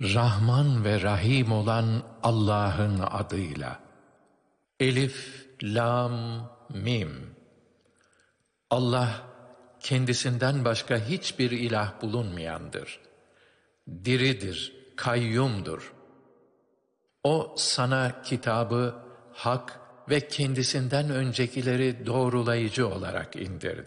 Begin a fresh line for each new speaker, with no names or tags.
Rahman ve Rahim olan Allah'ın adıyla. Elif, Lam, Mim. Allah, kendisinden başka hiçbir ilah bulunmayandır. Diridir, kayyumdur. O sana kitabı, hak ve kendisinden öncekileri doğrulayıcı olarak indirdi.